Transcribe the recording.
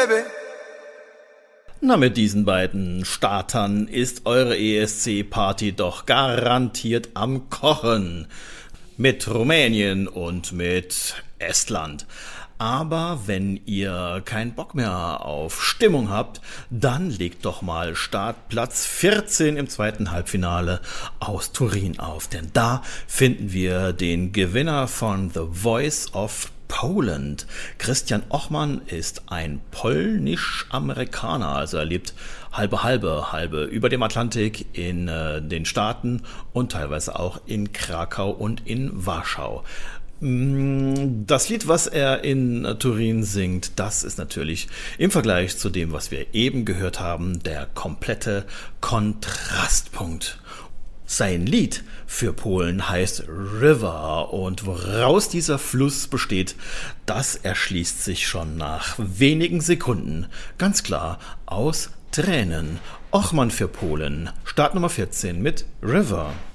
baby. Na, mit diesen beiden Startern ist eure ESC-Party doch garantiert am Kochen. Mit Rumänien und mit Estland. Aber wenn ihr keinen Bock mehr auf Stimmung habt, dann legt doch mal Startplatz 14 im zweiten Halbfinale aus Turin auf. Denn da finden wir den Gewinner von The Voice of Poland. Christian Ochman ist ein polnisch-Amerikaner, also er lebt halbe über dem Atlantik in den Staaten und teilweise auch in Krakau und in Warschau. Das Lied, was er in Turin singt, das ist natürlich im Vergleich zu dem, was wir eben gehört haben, der komplette Kontrastpunkt. Sein Lied für Polen heißt River und woraus dieser Fluss besteht, das erschließt sich schon nach wenigen Sekunden. Ganz klar aus Tränen. Ochman für Polen, Start Nummer 14 mit River.